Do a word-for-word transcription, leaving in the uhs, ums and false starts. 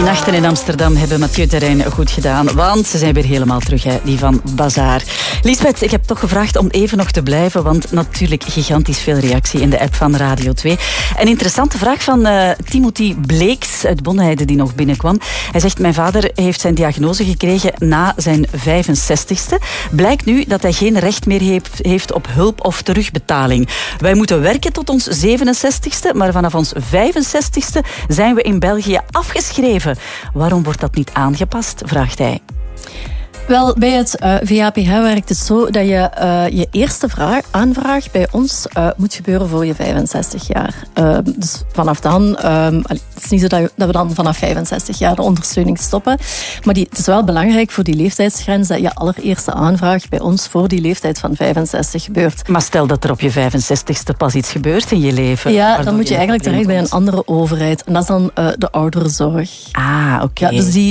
Die nachten in Amsterdam hebben Mathieu Terrein goed gedaan, want ze zijn weer helemaal terug, hè, die van Bazaar. Liesbeth, ik heb toch gevraagd om even nog te blijven, want natuurlijk gigantisch veel reactie in de app van Radio twee. Een interessante vraag van uh, Timothy Bleeks uit Bonheide die nog binnenkwam. Hij zegt, mijn vader heeft zijn diagnose gekregen na zijn vijfenzestigste. Blijkt nu dat hij geen recht meer heeft, heeft op hulp of terugbetaling. Wij moeten werken tot ons zevenenzestigste, maar vanaf ons vijfenzestigste zijn we in België afgeschreven. Waarom wordt dat niet aangepast, vraagt hij. Wel, bij het uh, V A P H werkt het zo dat je uh, je eerste vraag, aanvraag bij ons uh, moet gebeuren voor je vijfenzestig jaar. Uh, dus vanaf dan, um, het is niet zo dat, je, dat we dan vanaf vijfenzestig jaar de ondersteuning stoppen. Maar die, het is wel belangrijk voor die leeftijdsgrens dat je allereerste aanvraag bij ons voor die leeftijd van vijfenzestig gebeurt. Maar stel dat er op je vijfenzestigste pas iets gebeurt in je leven. Ja, dan moet je, je eigenlijk terecht bij een andere overheid. En dat is dan uh, de ouderenzorg. Ah, oké. Okay. Ja, dus die